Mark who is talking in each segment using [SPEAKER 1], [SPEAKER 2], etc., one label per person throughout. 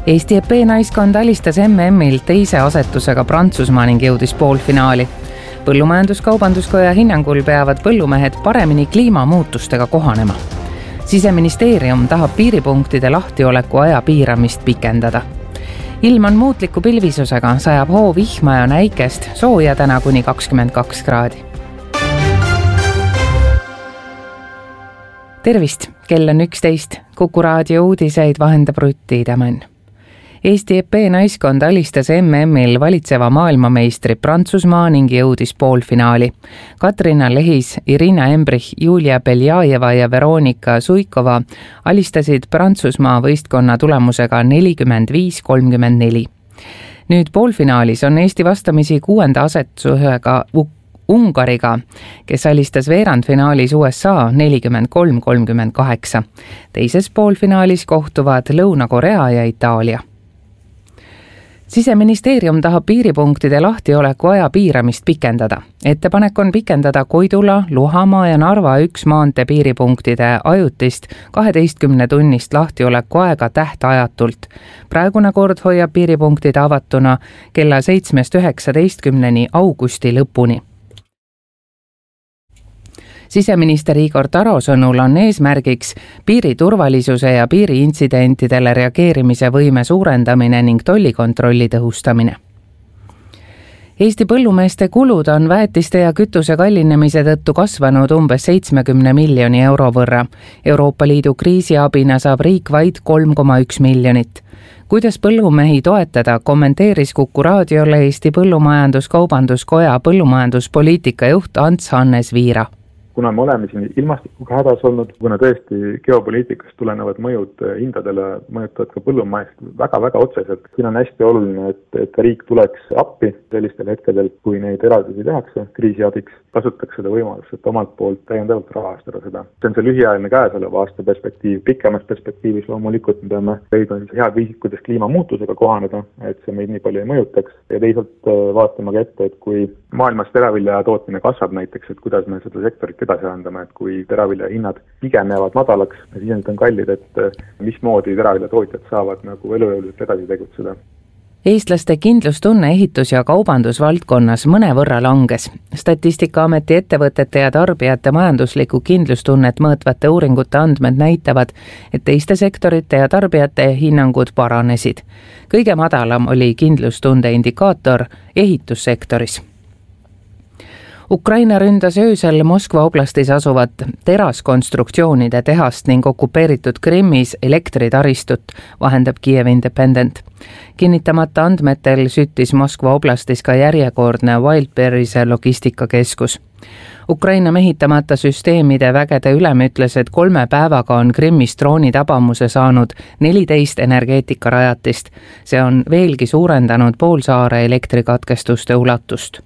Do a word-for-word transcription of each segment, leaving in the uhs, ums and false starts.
[SPEAKER 1] Eesti E P naiskond alistas M M-il teise asetusega Prantsusmaa ning jõudis poolfinaali. Põllumajandus-kaubanduskoja hinnangul peavad põllumehed paremini kliimamuutustega kohanema. Siseministeerium tahab piiripunktide lahtioleku aja piiramist pikendada. Ilm on muutliku pilvisusega, sajab hoo vihma ja näikest, sooja täna kuni kakskümmend kaks kraadi. Tervist, kell on üksteist, Kuku raadio uudiseid vahendab Rutti Idemann. Eesti E P naiskond alistas M M-il valitseva maailmameistri Prantsusmaa ning jõudis poolfinaali. Katrina Lehis, Irina Embrich, Julia Beljajeva ja Veronika Suikova alistasid Prantsusmaa võistkonna tulemusega nelikümmend viis kolmkümmend neli. Nüüd poolfinaalis on Eesti vastamisi kuuenda asetusega Ungariga, kes alistas veerandfinaalis U S A nelikümmend kolm kolmkümmend kaheksa. Teises poolfinaalis kohtuvad Lõuna-Korea ja Itaalia. Siseministeerium tahab piiripunktide lahtioleku aja piiramist pikendada. Ettepanek on pikendada Koidula, Luhamaa ja Narva üks maantee piiripunktide ajutist kaheteistkümne tunnist lahtioleku aega tähtajatult. Praegune kord hoiab piiripunktid avatuna kella seitsmest üheksateistkümneni augusti lõpuni. Siseminister Igor Taro sõnul on eesmärgiks piiri turvalisuse ja piiriintsidentidele reageerimise võime suurendamine ning tollikontrolli tõhustamine. Eesti põllumeeste kulud on väetiste ja kütuse kallinemise tõttu kasvanud umbes seitsmekümne miljoni euro võrra. Euroopa Liidu kriisiabina saab riik vaid kolm koma üks miljonit. Kuidas põllumehi toetada, kommenteeris Kuku raadiole Eesti Põllumajandus-Kaubanduskoja põllumajanduspoliitika juht Ants Hannes Viira.
[SPEAKER 2] Kuna me oleme siin ilmastikuga hädas olnud, kuna tõesti geopoliitikast tulenevad mõjud hindadele mõjutavad ka põllumajast väga-väga otseselt. Siin on hästi oluline, et, et riik tuleks appi sellistel hetkedel, kui neid eraldisi tehakse kriisiabiks, kasutaks seda võimalust, et omalt poolt täiendavalt rahastada seda. See on see lühiajaline käesoleva aasta perspektiiv. Pikemas perspektiivis loomulikult me peame leidma head viisid, kuidas kliimamuutusega kohaneda, et see meid nii palju ei mõjutaks. Ja teisalt vaatama ka ette, et kui maailmas teravilja tootmine kasvab näiteks, et kuidas me seda sektorit edasi andame, et kui teravilja hinnad pigem jäävad madalaks ja siis on kallid, et mismoodi teravilja tootjad saavad nagu elujõuliselt edasi tegutseda.
[SPEAKER 1] Eestlaste kindlustunne ehitus- ja kaubandusvaldkonnas mõnevõrra langes. Statistikaameti ettevõtete ja tarbijate majandusliku kindlustunnet mõõtvate uuringute andmed näitavad, et teiste sektorite ja tarbijate hinnangud paranesid. Kõige madalam oli kindlustunde indikaator ehitussektoris. Ukraina ründas öösel Moskva oblastis asuvat teraskonstruktsioonide tehast ning okupeeritud Krimmis elektritaristut, vahendab Kiev Independent. Kinnitamata andmetel süttis Moskva oblastis ka järjekordne Wildberry'se logistikakeskus. Ukraina mehitamata süsteemide vägede ülem ütles, et kolme päevaga on Krimmis drooni tabamuse saanud neliteist energeetikarajatist. See on veelgi suurendanud poolsaare elektrikatkestuste ulatust.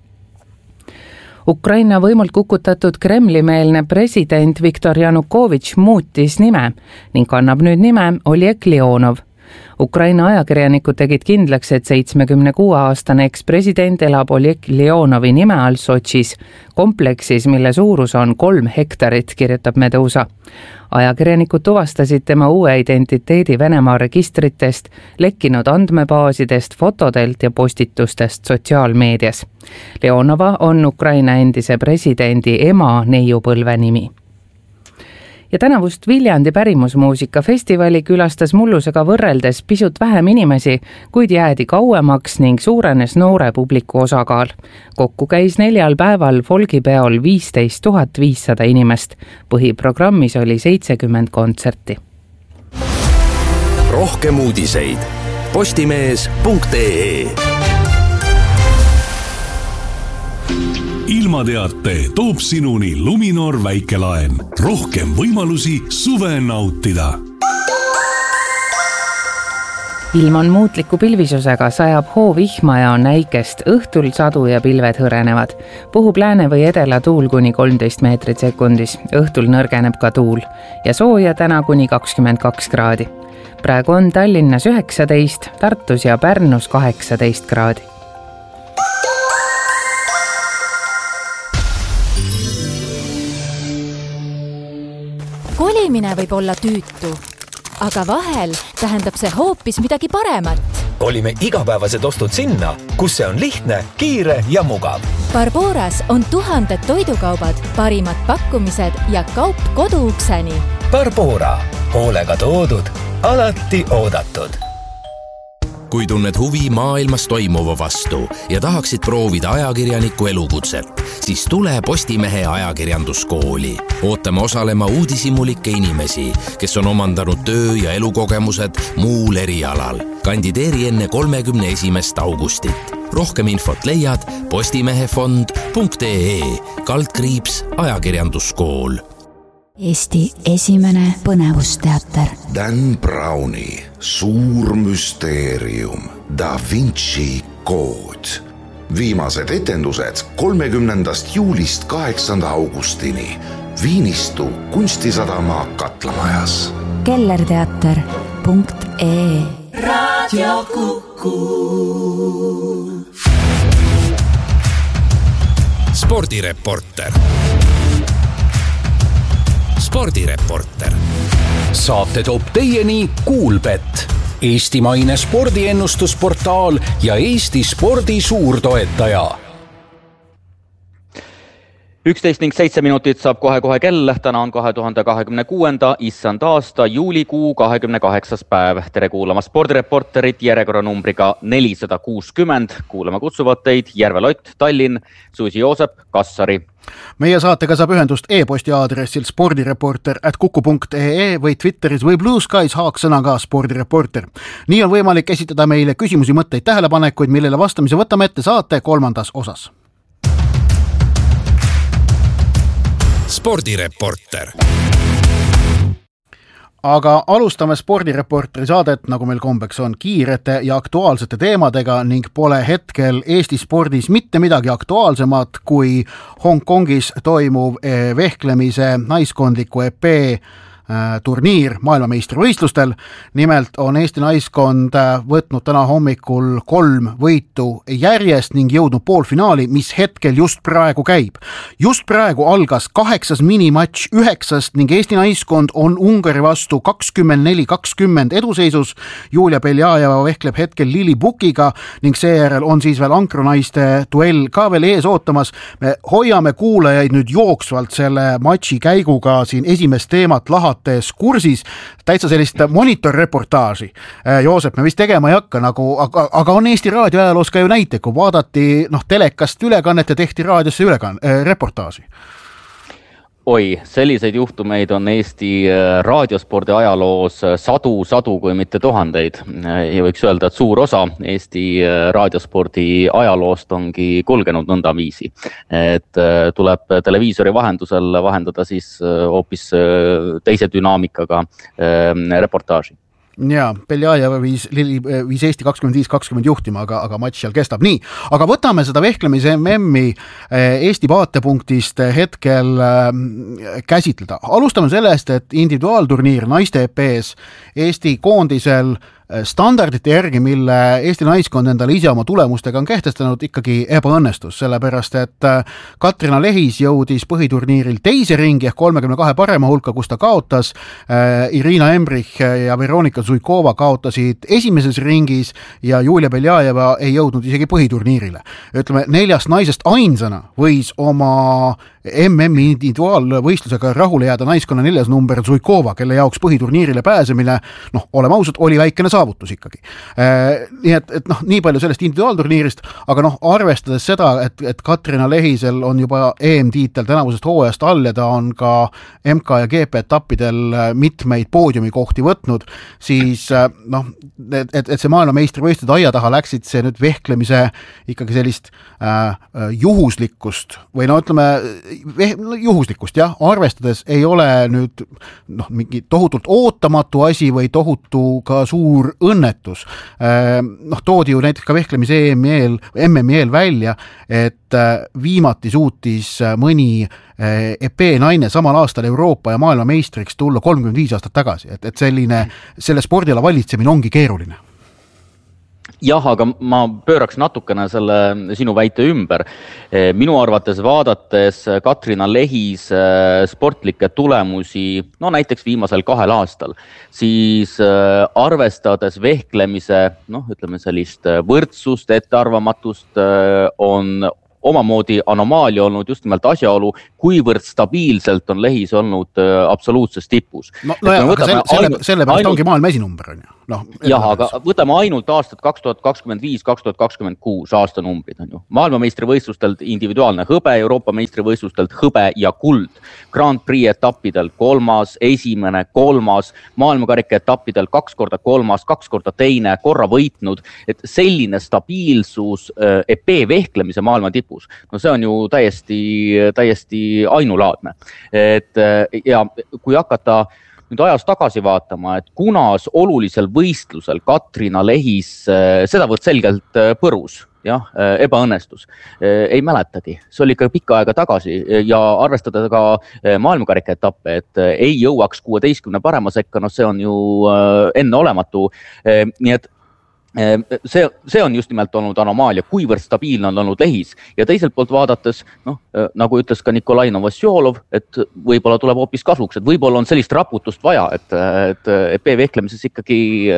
[SPEAKER 1] Ukraina võimult kukutatud Kremli-meelne president Viktor Janukovitš muutis nime ning kannab nüüd nime Oleg Leonov. Ukraina ajakirjanikud tegid kindlaks, et seitsmekümne kuue aastane ekspresident elab Oleg Leonovi nime all Sotšis, kompleksis, mille suurus on kolm hektarit, kirjutab Medusa. Ajakirjanikud tuvastasid tema uue identiteedi Venemaa registritest, lekkinud andmebaasidest, fotodelt ja postitustest sotsiaalmeedias. Leonova on Ukraina endise presidendi ema neiupõlve nimi. Ja tänavust Viljandi pärimusmuusika festivali külastas mullusega võrreldes pisut vähem inimesi, kuid jäädi kauemaks ning suurenes noore publiku osakaal. Kokku käis neljal päeval folgipeol viisteist tuhat viissada inimest. Põhiprogrammis oli seitsekümmend kontserti.
[SPEAKER 3] Rohkem uudiseid postimees punkt ee.
[SPEAKER 4] Ilmateate toob sinuni Luminor väikelaen. Rohkem võimalusi suve nautida.
[SPEAKER 1] Ilm on muutliku pilvisusega, sajab hoo vihma ja on näikest. Õhtul sadu ja pilved hõrenevad. Puhub lääne või edela tuul kuni kolmteist meetrit sekundis. Õhtul nõrgeneb ka tuul ja sooja täna kuni kakskümmend kaks kraadi. Praegu on Tallinnas üheksateist, Tartus ja Pärnus kaheksateist kraadi.
[SPEAKER 5] Kolimine võib olla tüütu, aga vahel tähendab see hoopis midagi paremat.
[SPEAKER 3] Olime igapäevased ostud sinna, kus see on lihtne, kiire ja mugav.
[SPEAKER 5] Barboras on tuhanded toidukaubad, parimad pakkumised ja kaup koduukseni.
[SPEAKER 3] Barbora, hoolega toodud, alati oodatud. Kui tunned huvi maailmas toimuva vastu ja tahaksid proovida ajakirjaniku elukutset, siis tule Postimehe ajakirjanduskooli. Ootame osalema uudishimulikke inimesi, kes on omandanud töö- ja elukogemused muul erialal. Kandideeri enne kolmekümne esimest augustit. Rohkem infot leiad postimehefond punkt ee kaldkriips ajakirjanduskool.
[SPEAKER 6] Eesti esimene põnevusteater.
[SPEAKER 7] Dan Browni suur müsteerium Da Vinci kood. Viimased etendused kolmekümnendast juulist kaheksanda augustini Viinistu kunstisadama Katlamajas.
[SPEAKER 6] kellerteater punkt ee
[SPEAKER 8] Radio Kuku.
[SPEAKER 3] Spordireporter. Spordireporter.
[SPEAKER 9] Saate toob teieni Kuulbet, eestimaine spordiennustusportaal ja Eesti spordi suurtoetaja.
[SPEAKER 10] üksteist ning seitse minutit saab kohe-kohe kell. Täna on kahe tuhande kahekümne kuuenda issand aasta juulikuu kahekümne kaheksas päev. Tere kuulama spordireporterit järjekorranumbriga nelisada kuuskümmend. Kuulama kutsuvad teid Järve Lott, Tallinn, Susi Joosep, Kassari.
[SPEAKER 11] Meie saatega saab ühendust e-posti aadressil spordireporter at kuku punkt ee või Twitteris või Blue Skies haaksõnaga spordireporter. Nii on võimalik esitada meile küsimusi, mõtteid, tähelepanekuid, millele vastamise võtame ette saate kolmandas osas.
[SPEAKER 3] Spordireporter.
[SPEAKER 11] Aga alustame spordireporteri saadet, nagu meil kombeks on, kiirete ja aktuaalsete teemadega ning pole hetkel Eesti spordis mitte midagi aktuaalsemat kui Hongkongis toimuv vehklemise naiskondliku E P turniir maailmameistrivõistlustel. Nimelt on Eesti naiskond võtnud täna hommikul kolm võitu järjest ning jõudnud poolfinaali, mis hetkel just praegu käib. Just praegu algas kaheksas minimatš üheksast ning Eesti naiskond on Ungari vastu kakskümmend neli kakskümmend eduseisus. Julia Beljajeva vehkleb hetkel Lili Bukiga ning seejärel on siis veel ankronaiste duell ka veel ees ootamas. Me hoiame kuulajaid nüüd jooksvalt selle matši käiguga siin esimest teemat lahat kursis, täitsa sellist monitorreportaaži. Joosep, me vist tegema ei hakka, nagu, aga, aga on Eesti raadioajaloos ka ju näite, kui vaadati noh, telekast ülekannet ja tehti raadiosse ülekan- äh, reportaaži.
[SPEAKER 10] Oi, selliseid juhtumeid on Eesti raadiospordi ajaloos sadu, sadu kui mitte tuhandeid. Ja võiks öelda, et suur osa Eesti raadiospordi ajaloost ongi kulgenud nõnda viisi. Et tuleb televiisori vahendusel vahendada siis hoopis teise dünaamikaga reportaaži.
[SPEAKER 11] Ja, Beljajeva viis, viis Eesti kakskümmend viis kakskümmend juhtima, aga, aga matš seal kestab. Nii, aga võtame seda vehklemise M M-i Eesti vaatepunktist hetkel käsitleda. Alustame sellest, et individuaalturniir naiste E P-s Eesti koondisel standardite järgi, mille Eesti naiskond endale ise oma tulemustega on kehtestanud, ikkagi ebaõnnestus, sellepärast et Katrina Lehis jõudis põhiturniiril teise ringi ehk kolmekümne kahe parema hulka, kus ta kaotas. Irina Embrich ja Veronika Zuikova kaotasid esimeses ringis ja Julia Beljajeva ei jõudnud isegi põhiturniirile. Ütleme, neljast naisest ainsana võis oma M M-i individuaalvõistlusega rahule jääda naiskonna neljas number Zuikova, kelle jaoks põhiturniirile pääsemine, noh, oleme ausad, oli väikene saavutus ikkagi. Nii et, et noh, nii palju sellest individuaalturniirist, aga noh, arvestades seda, et, et Katrina Lehisel on juba E M-tiitel tänavusest hooajast all ja ta on ka M K ja G P etappidel mitmeid poodiumikohti võtnud, siis noh, et, et, et see maailmameistrivõistlused aia taha läksid, see nüüd vehklemise ikkagi sellist äh, juhuslikkust või no ütleme, juhuslikkust, jah, arvestades ei ole nüüd noh, mingi tohutult ootamatu asi või tohutu ka suur õnnetus. Noh, toodi ju näiteks ka vehklemise E M-i eel, M M-i eel välja, et viimati suutis mõni E P naine samal aastal Euroopa ja maailma meistriks tulla kolmkümmend viis aastat tagasi, et, et selline, selle spordiala valitsemine ongi keeruline.
[SPEAKER 10] jah, aga ma pööraks natukene selle sinu väite ümber. Minu arvates vaadates Katrina Lehis sportlikke tulemusi, no näiteks viimasel kahel aastal, siis arvestades vehklemise, noh, ütleme sellist võrdsust, ettearvamatust, on omamoodi anomaalia olnud just nimelt asjaolu, kuivõrd stabiilselt on Lehis olnud absoluutses tipus.
[SPEAKER 11] No, no jah, aga selle, selle, selle pärast ainult... ongi maailma esinumber, on ju. No,
[SPEAKER 10] jah, aga võtame ainult aastat kaks tuhat kakskümmend viis kaks tuhat kakskümmend kuus aastanumbrid on ju. Maailmameistrivõistlustelt individuaalne hõbe, Euroopa meistrivõistlustelt hõbe ja kuld. Grand Prix etappidel kolmas, esimene, kolmas, maailmakarika etappidel kaks korda kolmas, kaks korda teine, korra võitnud. Et selline stabiilsus epee vehklemise maailma tipus, no see on ju täiesti, täiesti ainulaadne. Et, ja kui hakata nüüd ajas tagasi vaatama, et kunas olulisel võistlusel Katrina Lehis sedavõrd selgelt põrus, jah, ebaõnnestus, ei mäletagi. See oli ikka pikka aega tagasi ja arvestada ka maailmakarika etappe, et ei jõuaks kuueteistkümne parema sekka, no see on ju enneolematu. Nii et See, see on just nimelt olnud anomaalia, kuivõrd stabiilne on olnud Lehis ja teiselt poolt vaadates, noh, nagu ütles ka Nikolai Novosjolov, et võib-olla tuleb hoopis kasuks, et võib-olla on sellist raputust vaja, et, et epee vehklemises ikkagi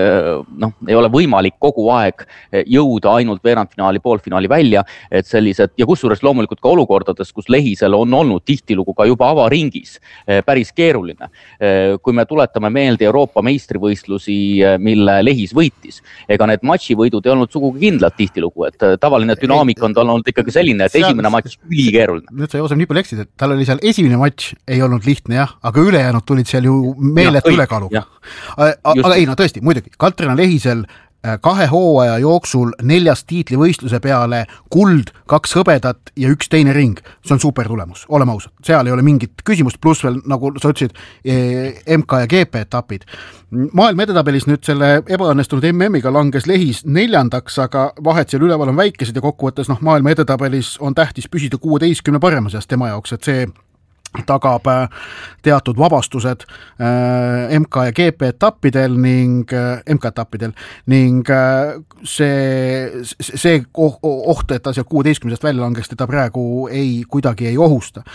[SPEAKER 10] noh, ei ole võimalik kogu aeg jõuda ainult veerandfinaali, poolfinaali välja, et sellised, ja kusjuures loomulikult ka olukordades, kus Lehisel on olnud tihtilugu ka juba avaringis päris keeruline. Kui me tuletame meelde Euroopa meistrivõistlusi, mille Lehis võitis, ega need matšivõidud ei olnud sugugi kindlad tihtilugu, et tavaline dünaamika on tal olnud ikkagi selline, et esimene matš üli keeruline.
[SPEAKER 11] Nüüd sa Joosem nii palju eksid, et tal oli seal esimene matš ei olnud lihtne, jah, aga ülejäänud tulid seal ju meelet ülekaaluga. Aga ei, no tõesti, muidugi, Katrina Lehisel kahe hooaja jooksul neljas tiitlivõistluse peale kuld, kaks hõbedat ja üks teine ring. See on super tulemus, oleme ausad. Seal ei ole mingit küsimust, pluss veel, nagu sa ütlesid, M K ja G P etapid. Maailma edetabelis nüüd selle ebaõnnestunud M M-iga langes Lehis neljandaks, aga vahed seal üleval on väikesed ja kokkuvõttes noh, maailma edetabelis on tähtis püsida kuueteistkümne parema seast tema jaoks, et see tagab teatud vabastused M K ja G P etappidel ning M K etappidel ning see, see oht, et ta seal kuueteistkümnest välja langeks, teda praegu ei, kuidagi ei ohusta.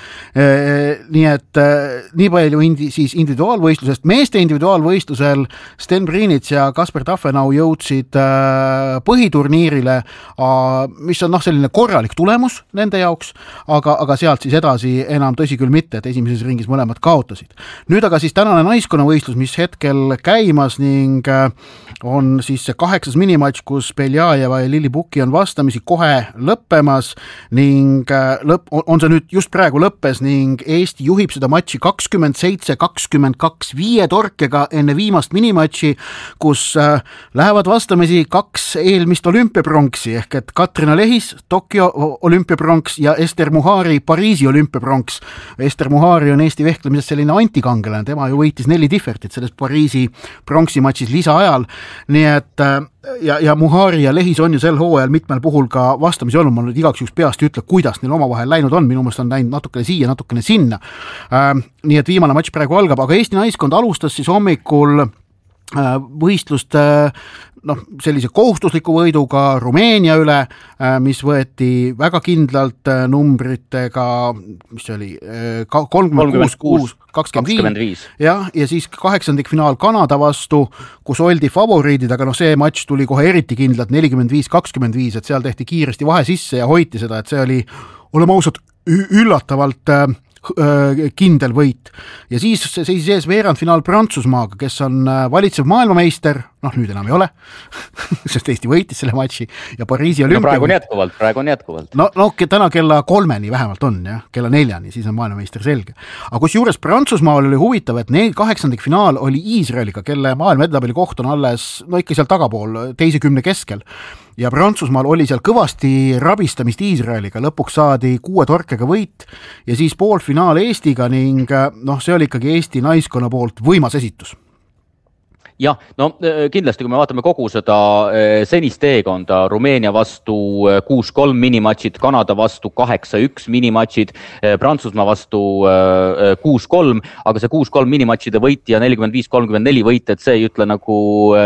[SPEAKER 11] Nii et nii palju indi, siis individuaalvõistlusest, meeste individuaalvõistlusel Sten Brinits ja Kasper Tafenau jõudsid põhiturniirile, mis on noh, selline korralik tulemus nende jaoks, aga, aga sealt siis edasi enam tõsi küll mitte, et esimeses ringis mõlemad kaotasid. Nüüd aga siis tänane naiskonnavõistlus, mis hetkel käimas ning on siis see kaheksas minimatš, kus Beljajeva ja Lili Puki on vastamisi kohe lõppemas ning lõpp, on see nüüd just praegu lõppes ning Eesti juhib seda matši kakskümmend seitse kakskümmend kaks viie torkega enne viimast minimatši, kus lähevad vastamisi kaks eelmist olümpiapronksi ehk et Katrina Lehis, Tokyo olümpiapronks ja Ester Muhari, Pariisi olümpiapronks. Ester Muhari on Eesti vehklemises selline antikangelane, tema ju võitis neli differtit selles Pariisi pronksimatšis lisaajal, nii et ja, ja Muhari ja Lehis on ju sel hooajal mitmel puhul ka vastamisi olnud, ma nüüd igaks juhuks peast ütle, kuidas neil omavahel läinud on, minu mõelest on läinud natukene siia, natukene sinna. Nii et viimane matš praegu algab, aga Eesti naiskond alustas siis hommikul võistlust noh, sellise kohustusliku võiduga Rumeenia üle, mis võeti väga kindlalt numbritega, mis see oli, kolmkümmend kuus kakskümmend viis ja, ja siis kaheksandikfinaal Kanada vastu, kus oldi favoriidid, aga noh, see matš tuli kohe eriti kindlalt nelikümmend viis kakskümmend viis, et seal tehti kiiresti vahe sisse ja hoiti seda, et see oli, oleme ausad, üllatavalt kindel võit. Ja siis seisis ees veerandfinaal Prantsusmaaga, kes on valitsev maailmameister, noh nüüd enam ei ole, sest Eesti võitis selle matši ja Pariisi olümpia.
[SPEAKER 10] No praegu on jätkuvalt, praegu on jätkuvalt.
[SPEAKER 11] No, no täna kella kolmeni vähemalt on, jah, kella neljani, siis on maailmameister selge. Aga kus juures Prantsusmaal oli huvitav, et neil kaheksandikfinaal oli Iisraeliga, kelle maailma edetabeli koht on alles, no ikka seal tagapool, teise kümne keskel. Ja Prantsusmaal oli seal kõvasti rabistamist Iisraeliga, lõpuks saadi kuue torkega võit ja siis poolfinaal Eestiga ning noh, see oli ikkagi Eesti naiskonna poolt võimas esitus.
[SPEAKER 10] jah, no kindlasti, kui me vaatame kogu seda senist teekonda, Rumeenia vastu kuus kolm minimatšid, Kanada vastu kaheksa üks minimatšid, Prantsusmaa vastu kuus kolm, aga see kuus kolm minimatšide võit ja nelikümmend viis kolmkümmend neli võit, et see ei ütle nagu,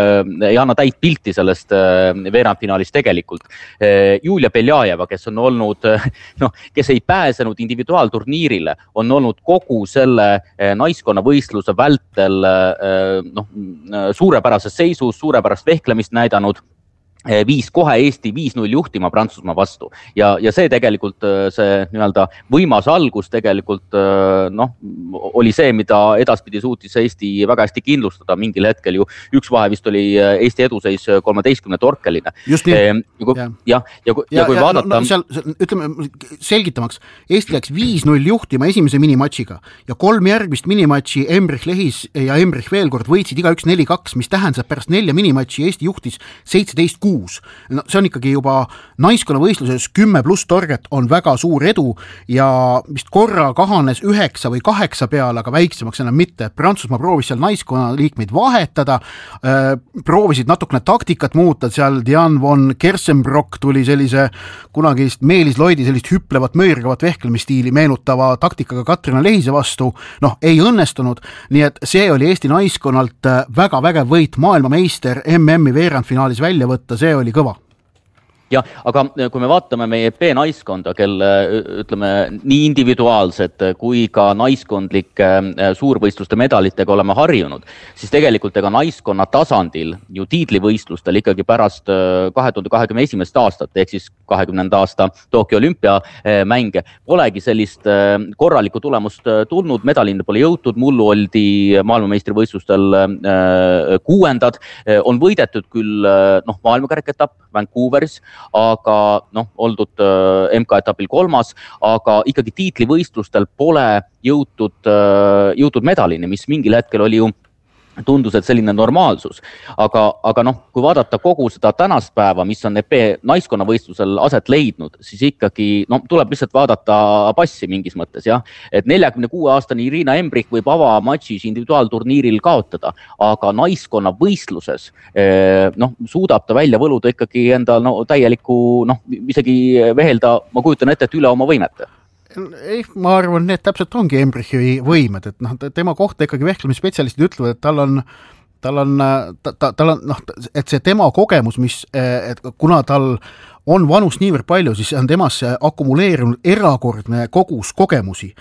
[SPEAKER 10] ei anna täit pilti sellest veerandfinaalist tegelikult. Julia Beljajeva, kes on olnud, noh, kes ei pääsenud individuaalturniirile, on olnud kogu selle naiskonna võistluse vältel, noh, suurepärases seisus, suurepärast vehklemist näidanud, viis kohe Eesti viis null juhtima Prantsusmaa vastu. Ja, ja see tegelikult, see nii-öelda võimas algus tegelikult, noh, oli see, mida edaspidi suutis Eesti väga hästi kindlustada. Mingil hetkel ju üks vahe vist oli Eesti eduseis kolmeteistkümne torkeline.
[SPEAKER 11] Just nii.
[SPEAKER 10] Ja kui, ja, ja, kui, ja, ja kui ja, vaadata... No, no,
[SPEAKER 11] seal, ütleme, selgitamaks, Eesti läks viis null juhtima esimese minimatšiga ja kolm järgmist minimatši Embrich Lehis ja Embrich veel kord võitsid iga üks neli kaks, mis tähendab pärast nelja minimatši Eesti juhtis seitseteist kuus. No, see on ikkagi juba naiskonna võistluses kümme pluss torget on väga suur edu ja vist korra kahanes üheksa või kaheksa peale, aga väiksemaks enam mitte. Prantsusmaa proovis seal naiskonna liikmeid vahetada, äh, proovisid natukene taktikat muuta, seal Diane von Kersenbrock tuli sellise kunagist Meelis Loidi sellist hüplevat, möörgavat vehklemistiili meenutava taktikaga Katrina Lehise vastu, noh, ei õnnestunud, nii et see oli Eesti naiskonnalt väga vägev võit, maailmameister M M-i veerandfinaalis välja võtta, see oli kõva.
[SPEAKER 10] jah, aga kui me vaatame meie B-naiskonda, kelle ütleme nii individuaalsed kui ka naiskondlike suurvõistluste medalitega oleme harjunud, siis tegelikult ega naiskonna tasandil ju tiitlivõistlustel ikkagi pärast kahe tuhande kahekümne esimest aastat, ehk siis kahekümnenda aasta Tokyo olümpiamänge, polegi sellist korralikku tulemust tulnud, medalinde pole jõutud, mullu oldi maailmameistrivõistlustel kuuendad, on võidetud küll noh, maailmakariketapp Vancouveris, aga noh, oldud M K-etapil kolmas, aga ikkagi tiitlivõistlustel pole jõutud, jõutud medalini, mis mingil hetkel oli ju tundus, et selline normaalsus. Aga, aga noh, kui vaadata kogu seda tänast päeva, mis on E P naiskonna võistlusel aset leidnud, siis ikkagi no, tuleb lihtsalt vaadata passi mingis mõttes. Jah? Et neljakümne kuue aastani Irina Embrich võib avamatšis individuaalturniiril kaotada, aga naiskonna võistluses noh, suudab ta välja võluda ikkagi enda no, täieliku, noh, isegi vehelda, ma kujutan ette, et üle oma võimete.
[SPEAKER 11] Ei, ma arvan, need täpselt ongi Embrichi võimed, et noh, tema kohta ikkagi vehklemisspetsialistid ütlevad, et tal on, tal on, ta, ta, tal on, noh, et see tema kogemus, mis, et kuna tal on vanust niivõrd palju, siis on temasse akumuleerunud erakordne kogus kogemusi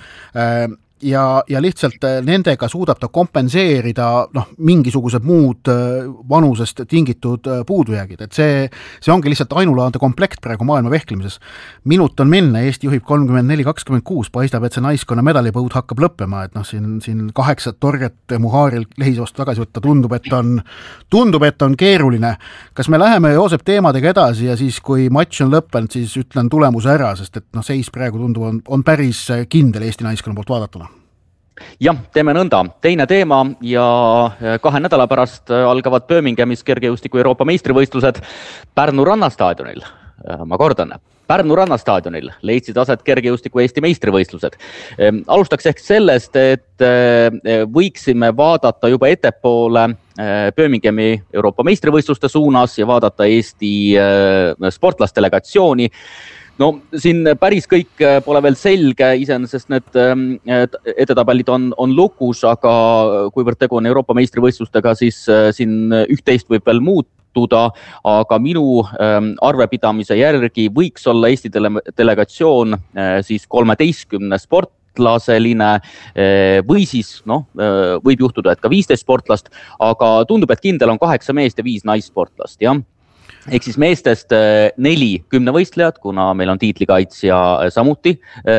[SPEAKER 11] ja, ja lihtsalt nendega suudab ta kompenseerida noh, mingisugused muud vanusest tingitud puudujäägid, et see, see ongi lihtsalt ainulaadne komplekt praegu maailma vehklemises. Minut on minna, Eesti juhib kolmkümmend neli kakskümmend kuus, paistab, et see naiskonna medalipõud hakkab lõppema, et noh, siin, siin kaheksat torget Muharil Lehise vastu tagasi võtta, tundub, et on, tundub, et on keeruline. Kas me läheme Joosep teemadega edasi ja siis, kui matš on lõppenud, siis ütlen tulemuse ära, sest et noh, seis praegu tundub, on, on päris kindel Eesti naiskonna poolt vaadatuna.
[SPEAKER 10] Jah, teeme nõnda. Teine teema ja kahe nädala pärast algavad Birminghamis kergejõustiku Euroopa meistrivõistlused Pärnu rannastaadionil. Ma kordan, Pärnu rannastaadionil leidsid aset kergejõustiku Eesti meistrivõistlused. Alustaks ehk sellest, et võiksime vaadata juba ettepoole Birminghami Euroopa meistrivõistluste suunas ja vaadata Eesti sportlastdelegatsiooni. No siin päris kõik pole veel selge, iseenesest need edetabelid on, on lukus, aga kuivõrd tegu on Euroopa meistrivõistlustega, siis siin üht-teist võib veel muutuda, aga minu arvepidamise järgi võiks olla Eesti dele- delegatsioon siis kolmeteistkümne sportlaseline või siis noh, võib juhtuda, et ka viisteist sportlast, aga tundub, et kindel on kaheksa meest ja viis naissportlast, jah. Ehk siis meestest neli kümnevõistlejad, kuna meil on tiitlikaitsja samuti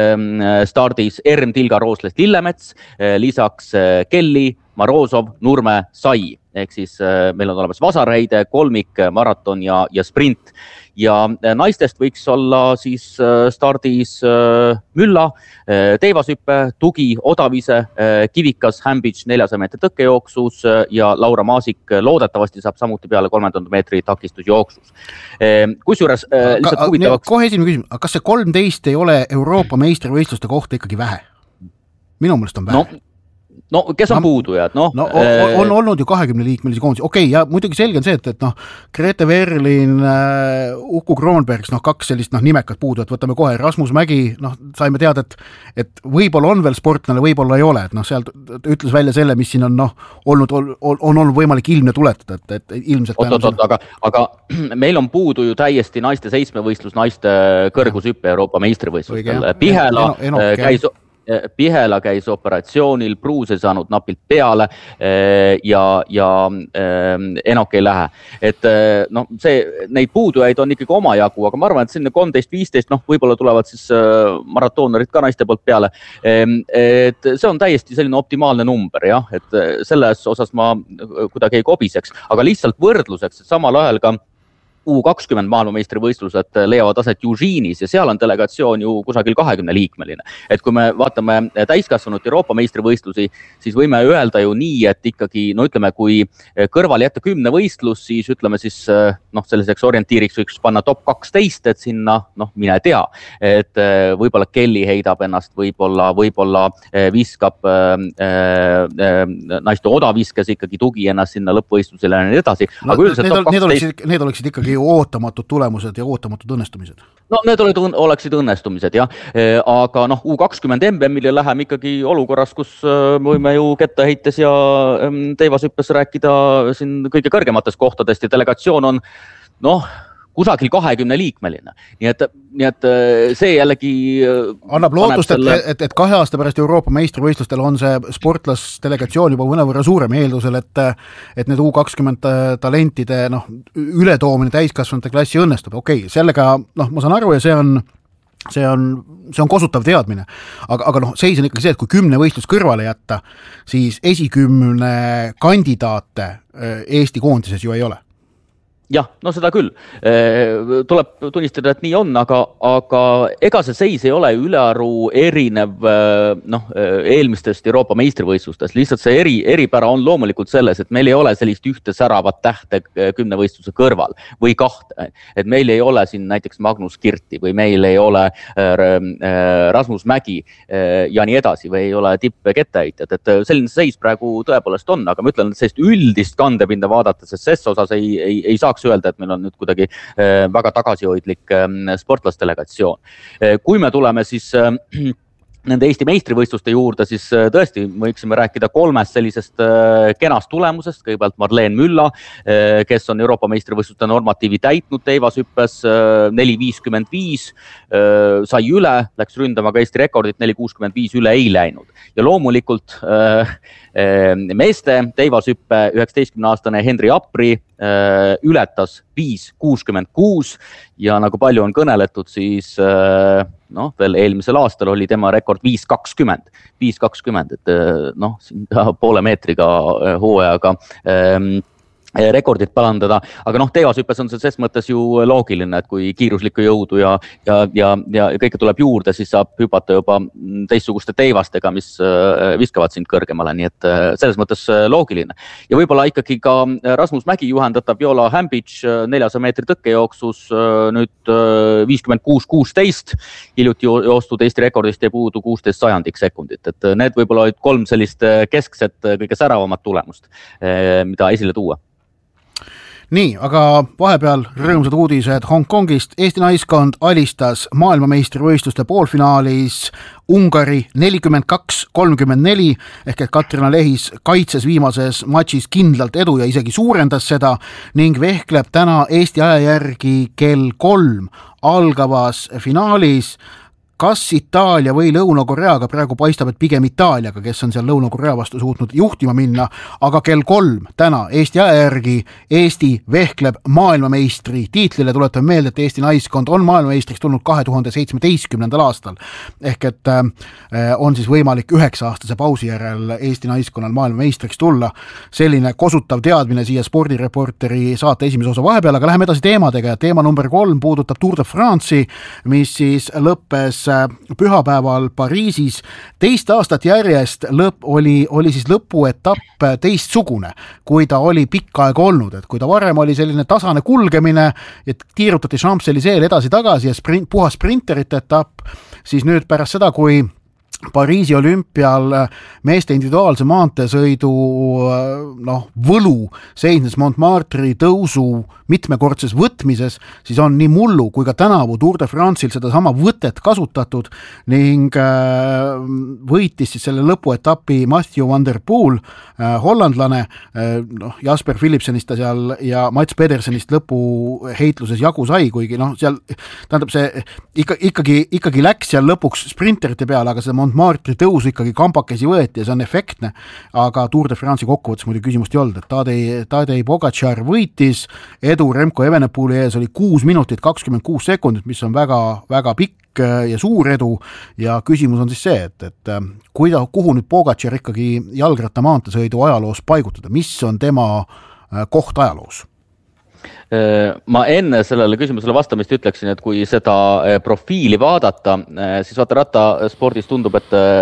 [SPEAKER 10] stardis Erm Tilga Roosles Lillemets, lisaks Kelly, Marozov, Nurme, Sai. Ehk siis meil on olemas vasarheide, kolmik, maraton ja, ja sprint. Ja naistest võiks olla siis stardis Mülla, Teivashüppe, Tugi, Odavise, Kivikas, Hämbits neljasaja meetri tõkkejooksus ja Laura Maasik loodetavasti saab samuti peale kolmekümne meetri takistusjooksus. Kusjuures lihtsalt huvitavaks...
[SPEAKER 11] Kohe esimene küsimus, aga kas see kolmteist ei ole Euroopa meistrivõistluste kohta ikkagi vähe? Minu mõelest on vähe.
[SPEAKER 10] No, no kes on no, puudujad, noh
[SPEAKER 11] no, on, on olnud ju kahekümne liikmelisi koondisi, okei okay,, ja muidugi selge on see, et, et noh, Grete Verlin, äh, Uku Kroonbergs, noh kaks sellist noh, nimekat puudujat, võtame kohe, Rasmus Mägi, noh saime teada, et, et võib-olla on veel sportlane, võib-olla ei ole, et noh, sealt ütles välja selle, mis siin on noh, olnud, on, on olnud võimalik ilmne tuletada, et, et ilmselt
[SPEAKER 10] oot, oot, oot, aga, aga meil on puudu ju täiesti naiste seitsmevõistlus, naiste kõrgushüppe Euroopa meistrivõistlustel, Pihela eno, eno, käis Pihela käis operatsioonil, Pruus ei saanud napilt peale ja, ja Enok ei lähe. Et no, see, neid puudujaid on ikkagi omajagu, aga ma arvan, et sinna kolmteist viisteist, noh, võib-olla tulevad siis maratoonerid ka naiste poolt peale. Et see on täiesti selline optimaalne number, jah, et selles osas ma kuidagi ei kobiseks, aga lihtsalt võrdluseks, et samal ajal ka U kakskümmend maailmameistrivõistlused leiavad aset Eugeniis ja seal on delegatsioon ju kusagil kahekümne liikmeline. Et kui me vaatame täiskasvanud Euroopa meistrivõistlusi, siis võime öelda ju nii, et ikkagi, no ütleme, kui kõrval jätta kümne võistlus, siis ütleme siis, noh, selliseks orientiiriks võiks panna top kaksteist, et sinna, noh, mine tea, et võib-olla Kelly heidab ennast, võib-olla, võib-olla viskab äh, äh, naiste odaviskes ikkagi tugi ennast sinna lõppvõistlusele ja nii edasi.
[SPEAKER 11] No, aga need, top need, oleksid, need oleksid ikkagi ootamatud tulemused ja ootamatud õnnestumised.
[SPEAKER 10] No need olid, oleksid õnnestumised, jah. Aga noh, U kakskümmend M M-ile läheme ikkagi olukorras, kus võime ju kettaheites ja teivashüppes rääkida siin kõige kõrgemates kohtadest ja delegatsioon on, noh, kusagil kahekümne liikmeline. Nii et, nii et see jällegi
[SPEAKER 11] annab lootust, selle... et, et, et kahe aasta pärast Euroopa meistrivõistlustel on see sportlasdelegatsioon juba mõnevõrra suurem eeldusel, et, et need U kakskümmend talentide noh, ületoomine täiskasvanute klassi õnnestub. Okei, okay, sellega noh, ma saan aru ja see on see on, see on kosutav teadmine. Aga, aga noh, seis on ikkagi see, et kui kümne võistlus kõrvale jätta, siis esikümne kandidaate Eesti koondises ju ei ole.
[SPEAKER 10] Jah, no seda küll. Tuleb tunnistada, et nii on, aga, aga ega see seis ei ole ülearu erinev noh, eelmistest Euroopa meistrivõistlustest. Lihtsalt see eri, eripära on loomulikult selles, et meil ei ole sellist ühte säravat tähte kümnevõistluse kõrval või kahte. Et meil ei ole siin näiteks Magnus Kirti või meil ei ole Rasmus Mägi ja nii edasi või ei ole tippkettaheitjad. Et selline seis praegu tõepoolest on, aga ma ütlen, et sellist üldist kandepinda vaadates, et ses osas ei, ei, ei saaks öelda, et meil on nüüd kuidagi väga tagasihoidlik sportlasdelegatsioon. Kui me tuleme siis nende Eesti meistrivõistluste juurde, siis tõesti võiksime rääkida kolmest sellisest kenast tulemusest. Kõigepealt Marleen Mülla, kes on Euroopa meistrivõistluste normatiivi täitnud teivashüppes neli viiskümmend viis, sai üle, läks ründama ka Eesti rekordit, neli kuuskümmend viis üle ei läinud. Ja loomulikult meeste teivashüppe üheksateistkümne aastane Henri Apri ületas viis kuuskümmend kuus ja nagu palju on kõneletud, siis noh, veel eelmisel aastal oli tema rekord viis kakskümmend, viis kakskümmend, et noh, poole meetriga hooajaga rekordit palandada, aga noh, teivashüppes on see ses mõttes ju loogiline, et kui kiiruslikku jõudu ja, ja, ja, ja kõike tuleb juurde, siis saab hüpata juba teistsuguste teivastega, mis viskavad sind kõrgemale, nii et selles mõttes loogiline. Ja võib-olla ikkagi ka Rasmus Mägi juhendatav Viola Hambic neljasaja meetri tõkkejooksus nüüd viiskümmend kuus kuusteist, hiljuti joostud Eesti rekordist ja puudu kuusteist sajandik sekundit, et need võib-olla olid kolm sellist keskset kõige säravamat tulemust, mida esile tuua.
[SPEAKER 11] Nii, aga vahepeal rõõmsad uudised Hongkongist. Eesti naiskond alistas maailmameistrivõistluste poolfinaalis Ungari nelikümmend kaks kolmkümmend neli ehk et Katrina Lehis kaitses viimases matšis kindlalt edu ja isegi suurendas seda ning vehkleb täna Eesti aja järgi kell kolm algavas finaalis. Kas Itaalia või Lõuna-Koreaga, praegu paistab, et pigem Itaaliaga, kes on seal Lõuna-Korea vastu suutnud juhtima minna, aga kell kolm täna Eesti aja järgi Eesti vehkleb maailmameistri tiitlile. Tuletan meelde, et Eesti naiskond on maailmameistriks tulnud kahe tuhande seitsmeteistkümnendal aastal. Ehk et on siis võimalik üheksa aastase pausi järel Eesti naiskonnal maailmameistriks tulla. Selline kosutav teadmine siia spordireporteri saate esimese osa vahepeal, aga läheme edasi teemadega. Teema number kolm puudutab Tour de France'i, mis siis lõppes pühapäeval Pariisis. Teist aastat järjest lõpp oli, oli siis lõpuetapp teistsugune, kui ta oli pikka aega olnud. Et kui ta varem oli selline tasane kulgemine, et tiirutati Champs-Élysées edasi tagasi ja sprint, puha sprinterite etapp, siis nüüd pärast seda, kui Pariisi olümpial meeste individuaalse maanteesõidu noh, võlu seisnes Montmartre'i tõusu mitmekordses võtmises, siis on nii mullu kui ka tänavu Tour de France'il seda sama võtet kasutatud ning võitis siis selle lõpuetapi Mathieu van der Poel, hollandlane, noh, Jasper Philipsenist ta seal ja Mats Pedersenist lõpu heitluses jagu sai, kuigi noh, seal tähendab see ikka, ikkagi, ikkagi läks seal lõpuks sprinterite peale, aga see Montmartre'i tõus ikkagi kampakesi võeti ja see on efektne, aga Tour de France'i kokkuvõttes muidu küsimust ei olnud, et Tadej, Tadej Pogačar võitis, edu Remco Evenepoeli ees oli kuus minutit kakskümmend kuus sekundit, mis on väga, väga pikk ja suur edu ja küsimus on siis see, et, et kuida, kuhu nüüd Pogačar ikkagi jalgratta maanteesõidu ajaloos paigutada, mis on tema koht ajaloos?
[SPEAKER 10] Ma enne sellele küsimusele vastamist ütleksin, et kui seda profiili vaadata, siis vaata rattaspordis tundub, et